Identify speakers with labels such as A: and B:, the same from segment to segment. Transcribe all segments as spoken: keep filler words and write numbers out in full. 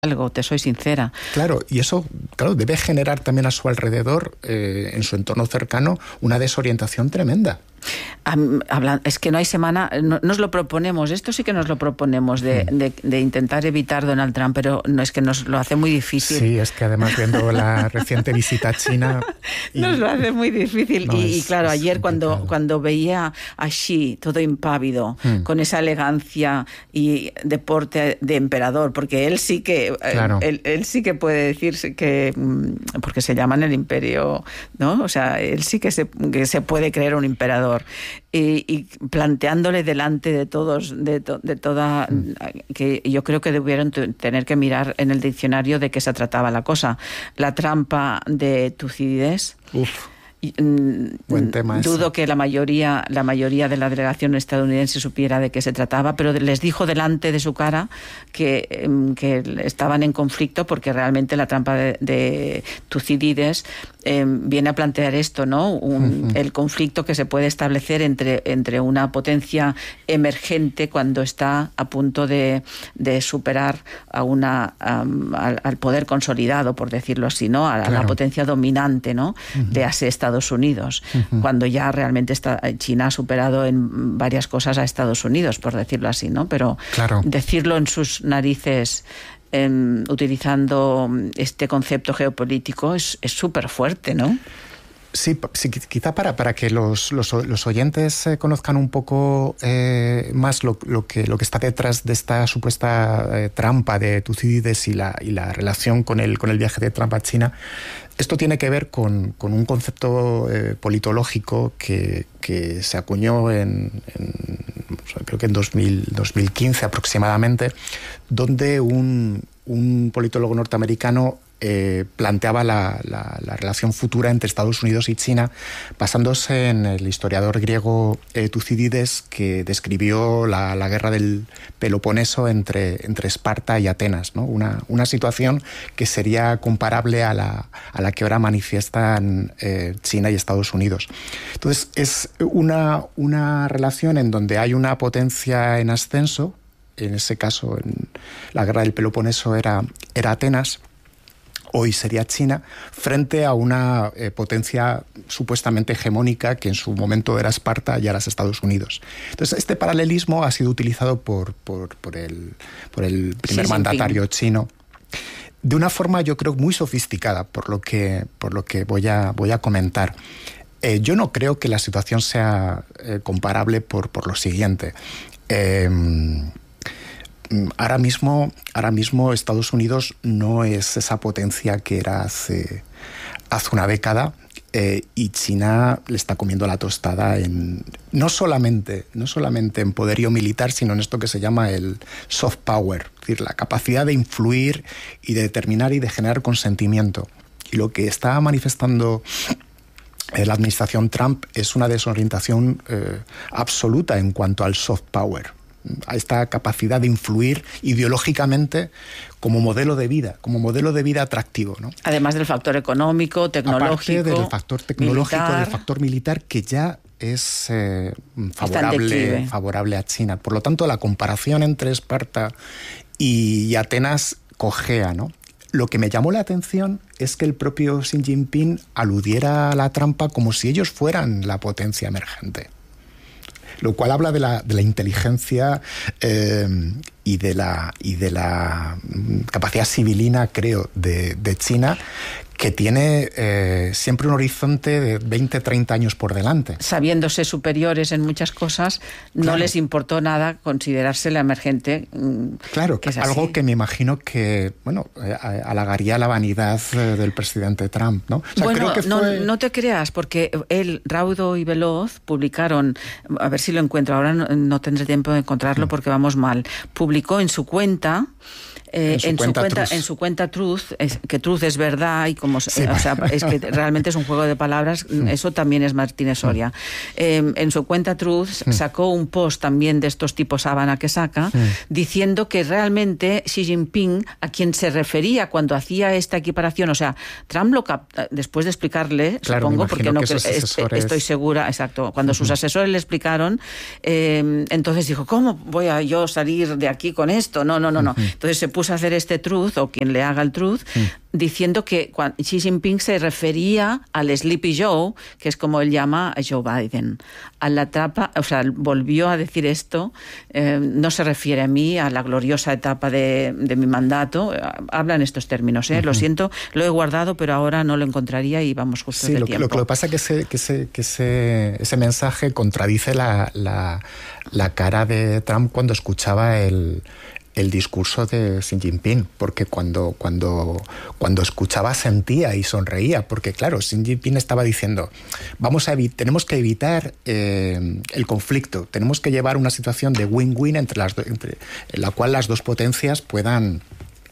A: algo, te soy sincera.
B: Claro, y eso, claro, debe generar también a su alrededor, eh, en su entorno cercano, una desorientación tremenda.
A: Es que no hay semana, no, nos lo proponemos, esto sí que nos lo proponemos de, de, de intentar evitar Donald Trump, pero no es que nos lo hace muy difícil.
B: Sí, es que además viendo la reciente visita a China...
A: Y, nos lo hace muy difícil. No, y, es, y claro, ayer cuando, cuando veía a Xi todo impávido, hmm. con esa elegancia y deporte de emperador, porque él sí que claro. él, él sí que puede decirse que, porque se llaman el imperio, ¿no? O sea, él sí que se, que se puede creer un emperador. Y, y planteándole delante de todos, de, to, de toda, mm. que yo creo que debieron t- tener que mirar en el diccionario de qué se trataba la cosa. La trampa de Tucídides.
B: Uf. Buen tema
A: Dudo
B: ese.
A: que la mayoría, la mayoría de la delegación estadounidense supiera de qué se trataba, pero les dijo delante de su cara que, que estaban en conflicto porque realmente la trampa de, de Tucídides eh, viene a plantear esto, ¿no? Un, uh-huh. El conflicto que se puede establecer entre, entre una potencia emergente cuando está a punto de, de superar a una, um, al, al poder consolidado, por decirlo así, ¿no? A, claro. a la potencia dominante, ¿no? Uh-huh. De ese Estados Unidos, uh-huh. cuando ya realmente está, China ha superado en varias cosas a Estados Unidos, por decirlo así, ¿no? Pero
B: claro.
A: decirlo en sus narices eh, utilizando este concepto geopolítico es súper fuerte, ¿no?
B: Sí, sí, quizá para, para que los, los, los oyentes eh, conozcan un poco eh, más lo, lo, que, lo que está detrás de esta supuesta eh, trampa de Tucídides y la, y la relación con el, con el viaje de Trump a China. Esto tiene que ver con, con un concepto eh, politológico que, que se acuñó en, en creo que en dos mil, dos mil quince aproximadamente, donde un, un politólogo norteamericano Eh, planteaba la, la, la relación futura entre Estados Unidos y China basándose en el historiador griego eh, Tucídides, que describió la, la guerra del Peloponeso entre, entre Esparta y Atenas, ¿no? Una, una situación que sería comparable a la, a la que ahora manifiestan eh, China y Estados Unidos. Entonces es una, una relación en donde hay una potencia en ascenso, en ese caso en la guerra del Peloponeso era, era Atenas, hoy sería China, frente a una eh, potencia supuestamente hegemónica que en su momento era Esparta y ahora es Estados Unidos. Entonces, este paralelismo ha sido utilizado por, por, por, el, por el primer sí, mandatario chino de una forma, yo creo, muy sofisticada, por lo que, por lo que voy a, voy a comentar. Eh, yo no creo que la situación sea eh, comparable por, por lo siguiente. Eh, Ahora mismo, ahora mismo Estados Unidos no es esa potencia que era hace, hace una década eh, y China le está comiendo la tostada en no solamente, no solamente en poderío militar, sino en esto que se llama el soft power, es decir, la capacidad de influir y de determinar y de generar consentimiento. Y lo que está manifestando la administración Trump es una desorientación eh, absoluta en cuanto al soft power, a esta capacidad de influir ideológicamente como modelo de vida, como modelo de vida atractivo, ¿no?
A: Además del factor económico, tecnológico,
B: aparte del factor tecnológico,
A: militar.
B: del factor militar, que ya es eh, favorable, favorable a China. Por lo tanto, la comparación entre Esparta y, y Atenas cojea, ¿no? Lo que me llamó la atención es que el propio Xi Jinping aludiera a la trampa como si ellos fueran la potencia emergente, lo cual habla de la, de la inteligencia eh, y, de la, y de la capacidad civilina, creo, de, de China, que tiene eh, siempre un horizonte de veinte, treinta años por delante.
A: Sabiéndose superiores en muchas cosas, no claro. les importó nada considerarse la emergente.
B: Claro, que es algo así. Que me imagino que, bueno, halagaría la vanidad del presidente Trump, ¿no? O sea,
A: bueno,
B: creo que
A: no,
B: fue...
A: no te creas, porque él, Raudo y Veloz, publicaron, a ver si lo encuentro, ahora no, no tendré tiempo de encontrarlo mm. porque vamos mal, publicó en su cuenta... Eh, en, su, en, cuenta su cuenta, en su cuenta Truth, es, que Truth es verdad y como sí. o sea, es que realmente es un juego de palabras, mm. eso también es Martínez Soria. Mm. Eh, en su cuenta Truth mm. sacó un post también de estos tipos sábana que saca, mm. diciendo que realmente Xi Jinping, a quien se refería cuando hacía esta equiparación, o sea, Trump lo capta, después de explicarle,
B: claro,
A: supongo, porque no
B: que
A: es,
B: asesores...
A: estoy segura, exacto, cuando uh-huh. sus asesores le explicaron, eh, entonces dijo, ¿cómo voy a yo salir de aquí con esto? No, no, no, no. Uh-huh. Entonces se puso puso a hacer este truth, o quien le haga el truth, mm. diciendo que cuando Xi Jinping se refería al Sleepy Joe, que es como él llama a Joe Biden. A la etapa, o sea, volvió a decir esto, eh, no se refiere a mí, a la gloriosa etapa de, de mi mandato, habla en estos términos, ¿eh? Uh-huh. Lo siento, lo he guardado, pero ahora no lo encontraría y vamos justo
B: sí,
A: de
B: lo,
A: tiempo.
B: Lo, lo que pasa es que ese, que ese, que ese, ese mensaje contradice la, la, la cara de Trump cuando escuchaba el... el discurso de Xi Jinping, porque cuando, cuando, cuando escuchaba sentía y sonreía, porque claro, Xi Jinping estaba diciendo, vamos a evi- tenemos que evitar eh, el conflicto, tenemos que llevar una situación de win-win entre las do- entre, en la cual las dos potencias puedan,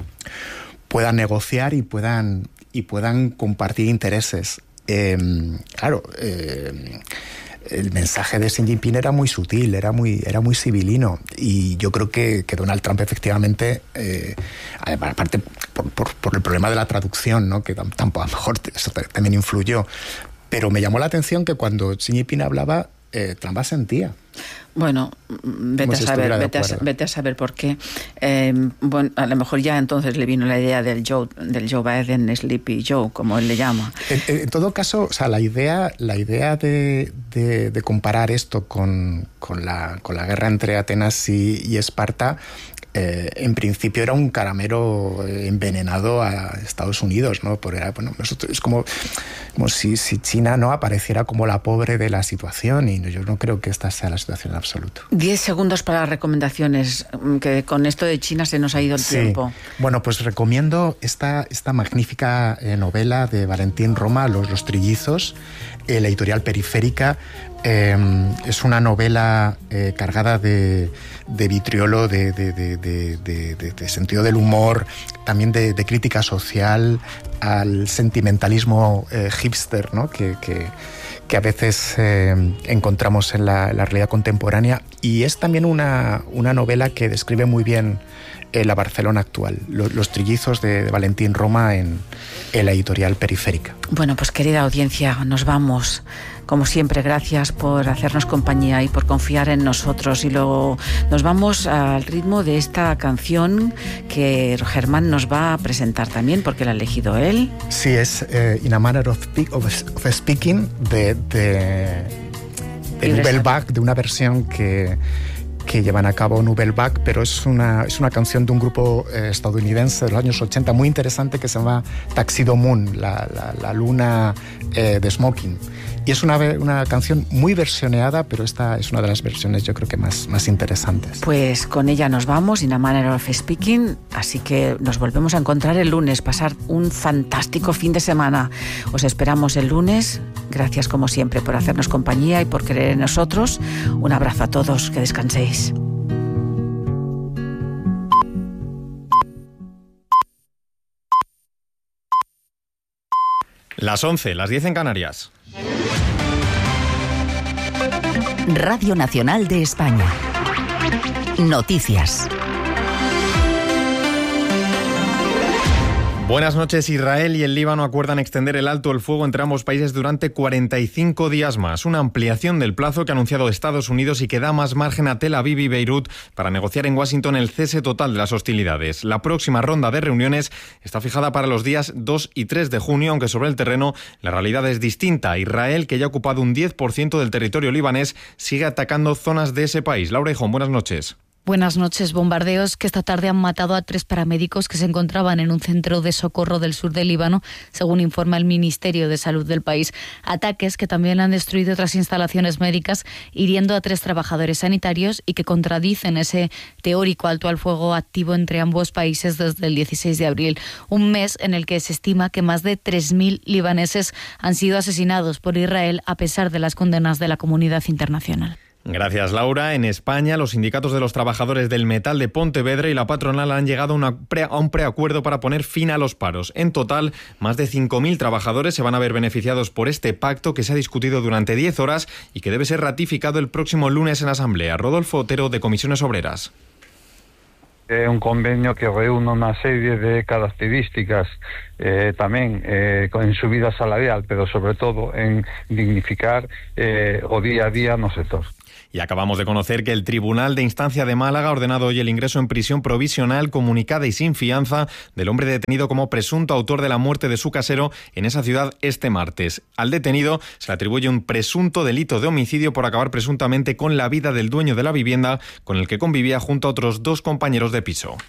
B: puedan negociar y puedan, y puedan compartir intereses. Eh, claro, eh, el mensaje de Xi Jinping era muy sutil, era muy, era muy civilino, y yo creo que, que Donald Trump efectivamente, eh, aparte por, por, por el problema de la traducción, ¿no? Que tampoco, a lo mejor eso también influyó, pero me llamó la atención que cuando Xi Jinping hablaba, eh, Trump asentía.
A: Bueno, vete a,
B: si
A: saber, vete, a, vete a saber por qué. Eh, bueno, a lo mejor ya entonces le vino la idea del Joe, del Joe Biden, Sleepy Joe, como él le llama.
B: En, en todo caso, o sea, la idea, la idea de, de, de comparar esto con, con, la, con la guerra entre Atenas y, y Esparta, eh, en principio era un caramelo envenenado a Estados Unidos, ¿no? Porque era, bueno, nosotros, es como, como si, si China no apareciera como la pobre de la situación, y yo no creo que esta sea la situación en absoluto.
A: Diez segundos para las recomendaciones, que con esto de China se nos ha ido el
B: sí.
A: tiempo.
B: Bueno, pues recomiendo esta, esta magnífica eh, novela de Valentín Roma, Los, los Trillizos, eh, la editorial Periférica. Eh, es una novela eh, cargada de, de vitriolo, de, de, de, de, de, de, de sentido del humor, también de, de crítica social, al sentimentalismo eh, hipster, ¿no? que, que, que a veces eh, encontramos en la, la realidad contemporánea, y es también una, una novela que describe muy bien eh, la Barcelona actual, Los, los Trillizos de, de Valentín Roma en, en la editorial Periférica.
A: Bueno, pues querida audiencia, nos vamos. Como siempre, gracias por hacernos compañía y por confiar en nosotros. Y luego nos vamos al ritmo de esta canción que Germán nos va a presentar también, porque la ha elegido él.
B: Sí, es eh, In a Manner of, of, of Speaking de, de, de Nubelbach, de una versión que... que llevan a cabo Nubelbach, pero es una, es una canción de un grupo eh, estadounidense de los años ochenta muy interesante que se llama Tuxedo Moon, la, la, la luna eh, de Smoking. Y es una, una canción muy versioneada, pero esta es una de las versiones yo creo que más, más interesantes.
A: Pues con ella nos vamos, In a Manner of Speaking, así que nos volvemos a encontrar el lunes, pasar un fantástico fin de semana. Os esperamos el lunes. Gracias como siempre por hacernos compañía y por creer en nosotros. Un abrazo a todos, que descanséis.
C: Las once, las diez en Canarias.
D: Radio Nacional de España. Noticias.
C: Buenas noches. Israel y el Líbano acuerdan extender el alto el fuego entre ambos países durante cuarenta y cinco días más. Una ampliación del plazo que ha anunciado Estados Unidos y que da más margen a Tel Aviv y Beirut para negociar en Washington el cese total de las hostilidades. La próxima ronda de reuniones está fijada para los días dos y tres de junio, aunque sobre el terreno la realidad es distinta. Israel, que ya ha ocupado un diez por ciento del territorio libanés, sigue atacando zonas de ese país. Laura Hijón, buenas noches.
E: Buenas noches. Bombardeos que esta tarde han matado a tres paramédicos que se encontraban en un centro de socorro del sur del Líbano, según informa el Ministerio de Salud del país. Ataques que también han destruido otras instalaciones médicas, hiriendo a tres trabajadores sanitarios y que contradicen ese teórico alto al fuego activo entre ambos países desde el dieciséis de abril. Un mes en el que se estima que más de tres mil libaneses han sido asesinados por Israel a pesar de las condenas de la comunidad internacional.
C: Gracias, Laura. En España, los sindicatos de los trabajadores del metal de Pontevedra y la patronal han llegado a, una pre, a un preacuerdo para poner fin a los paros. En total, más de cinco mil trabajadores se van a ver beneficiados por este pacto que se ha discutido durante diez horas y que debe ser ratificado el próximo lunes en la Asamblea. Rodolfo Otero, de Comisiones Obreras.
F: Es un convenio que reúne una serie de características eh, también eh, en subida salarial, pero sobre todo en dignificar eh, o día a día no sector.
C: Y acabamos de conocer que el Tribunal de Instancia de Málaga ha ordenado hoy el ingreso en prisión provisional, comunicada y sin fianza del hombre detenido como presunto autor de la muerte de su casero en esa ciudad este martes. Al detenido se le atribuye un presunto delito de homicidio por acabar presuntamente con la vida del dueño de la vivienda con el que convivía junto a otros dos compañeros de piso.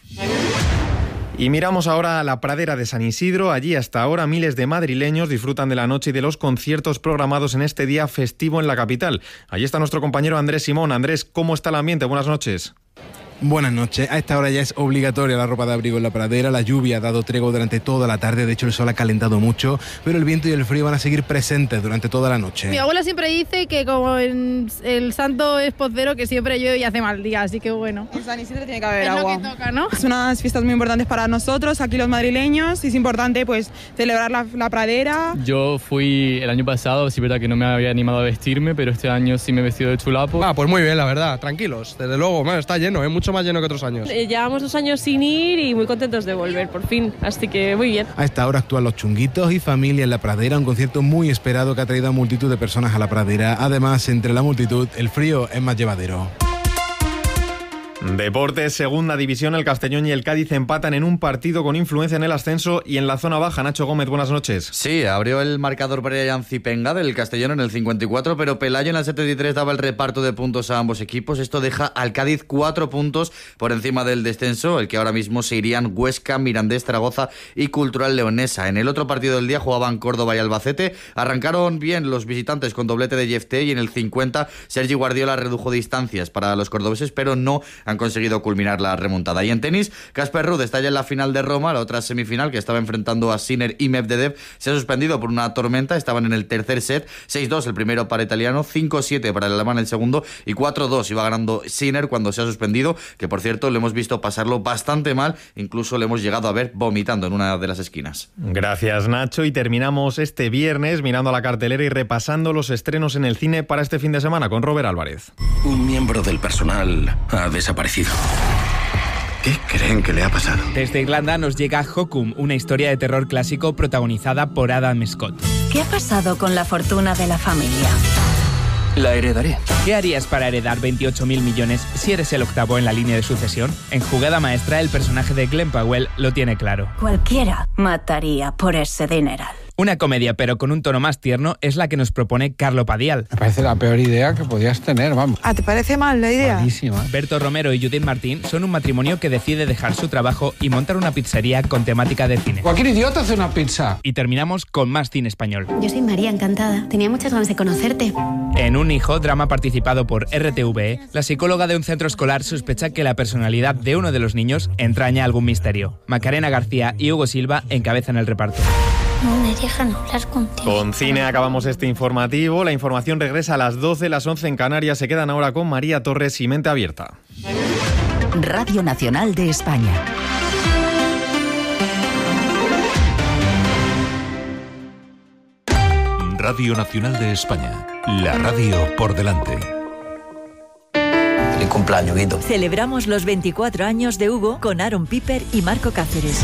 C: Y miramos ahora a la pradera de San Isidro. Allí hasta ahora miles de madrileños disfrutan de la noche y de los conciertos programados en este día festivo en la capital. Allí está nuestro compañero Andrés Simón. Andrés, ¿cómo está el ambiente? Buenas noches.
G: Buenas noches. A esta hora ya es obligatoria la ropa de abrigo en la pradera. La lluvia ha dado tregua durante toda la tarde. De hecho, el sol ha calentado mucho, pero el viento y el frío van a seguir presentes durante toda la noche.
H: Mi abuela siempre dice que como el, el santo es postero, que siempre llueve y hace mal día, así que bueno.
I: En San Isidro tiene que haber
H: es
I: agua.
H: Lo que toca, ¿no?
I: Es unas fiestas muy importantes para nosotros, aquí los madrileños, y es importante pues celebrar la, la pradera.
J: Yo fui el año pasado, sí es verdad que no me había animado a vestirme, pero este año sí me he vestido de chulapo.
K: Ah, pues muy bien, la verdad, tranquilos. Desde luego, bueno, está lleno, es mucho más lleno que otros años.
L: Llevamos dos años sin ir y muy contentos de volver, por fin, así que muy bien.
G: A esta hora actúan Los Chunguitos y Familia en la Pradera, un concierto muy esperado que ha traído a multitud de personas a la pradera. Además, entre la multitud, el frío es más llevadero.
C: Deportes, segunda división, el Castellón y el Cádiz empatan en un partido con influencia en el ascenso y en la zona baja. Nacho Gómez, buenas noches.
M: Sí, abrió el marcador Brian Zipenga del Castellón en el cincuenta y cuatro, pero Pelayo en el setenta y tres daba el reparto de puntos a ambos equipos. Esto deja al Cádiz cuatro puntos por encima del descenso, el que ahora mismo se irían Huesca, Mirandés, Zaragoza y Cultural Leonesa. En el otro partido del día jugaban Córdoba y Albacete. Arrancaron bien los visitantes con doblete de Jefté y en el cincuenta Sergi Guardiola redujo distancias para los cordobeses, pero no han conseguido culminar la remontada. Y en tenis, Casper Ruud está ya en la final de Roma. La otra semifinal, que estaba enfrentando a Sinner y Medvedev, se ha suspendido por una tormenta. Estaban en el tercer set, seis dos el primero para italiano, cinco siete para el alemán el segundo y cuatro dos iba ganando Sinner cuando se ha suspendido, que por cierto le hemos visto pasarlo bastante mal, incluso le hemos llegado a ver vomitando en una de las esquinas.
C: Gracias, Nacho, y terminamos este viernes mirando a la cartelera y repasando los estrenos en el cine para este fin de semana con Robert Álvarez.
N: Un miembro del personal ha desaparecido. ¿Qué creen que le ha pasado?
O: Desde Irlanda nos llega Hokum, una historia de terror clásico protagonizada por Adam Scott.
P: ¿Qué ha pasado con la fortuna de la familia?
N: La heredaré.
O: ¿Qué harías para heredar veintiocho mil millones si eres el octavo en la línea de sucesión? En Jugada Maestra, el personaje de Glenn Powell lo tiene claro.
P: Cualquiera mataría por ese dineral.
O: Una comedia, pero con un tono más tierno, es la que nos propone Carlo Padial.
Q: Me parece la peor idea que podías tener, vamos.
I: Ah, ¿te parece mal la idea?
Q: Malísima.
O: Berto Romero y Judith Martín son un matrimonio que decide dejar su trabajo y montar una pizzería con temática de cine.
Q: Cualquier idiota hace una pizza.
O: Y terminamos con más cine español.
R: Yo soy María, encantada. Tenía muchas ganas de conocerte.
O: En Un hijo, drama participado por R T V E, la psicóloga de un centro escolar sospecha que la personalidad de uno de los niños entraña algún misterio. Macarena García y Hugo Silva encabezan el reparto.
R: No me dejan hablar contigo.
C: Con cine acabamos este informativo. La información regresa a las doce, las once en Canarias. Se quedan ahora con María Torres y Mente Abierta.
D: Radio Nacional de España.
S: Radio Nacional de España. La radio por delante.
T: Feliz cumpleaños, Guido.
U: Celebramos los veinticuatro años de Hugo con Aaron Piper y Marco Cáceres.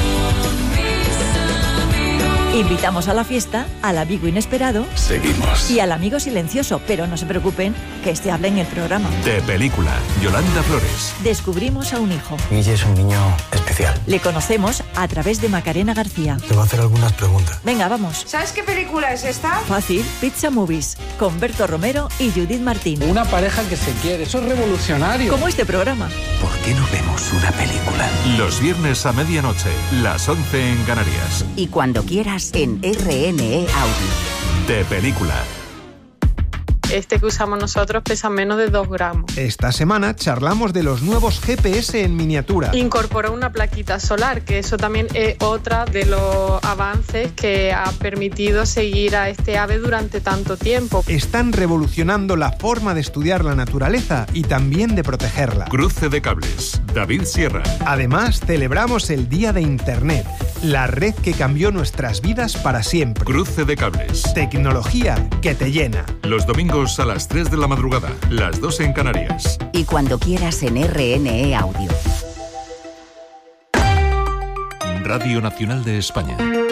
U: Invitamos a la fiesta al amigo inesperado.
S: Seguimos.
U: Y al amigo silencioso, pero no se preocupen, que este habla en el programa.
S: De película, Yolanda Flores.
U: Descubrimos a un hijo.
T: Guille es un niño especial.
U: Le conocemos a través de Macarena García.
T: Te voy a hacer algunas preguntas.
U: Venga, vamos.
I: ¿Sabes qué película es esta?
U: Fácil, Pizza Movies, con Berto Romero y Judith Martín.
Q: Una pareja que se quiere, eso es revolucionario.
U: Como este programa.
S: ¿Por qué no vemos una película? Los viernes a medianoche, las once en Canarias.
D: Y cuando quieras en R N E Audio.
S: De película.
L: Este que usamos nosotros pesa menos de dos gramos.
V: Esta semana charlamos de los nuevos G P S en miniatura.
L: Incorpora una plaquita solar, que eso también es otra de los avances que ha permitido seguir a este ave durante tanto tiempo.
V: Están revolucionando la forma de estudiar la naturaleza y también de protegerla.
S: Cruce de cables. David Sierra.
V: Además, celebramos el Día de Internet, la red que cambió nuestras vidas para siempre.
S: Cruce de cables.
V: Tecnología que te llena.
S: Los domingos a las tres de la madrugada, las dos en Canarias.
D: Y cuando quieras en R N E Audio.
S: Radio Nacional de España.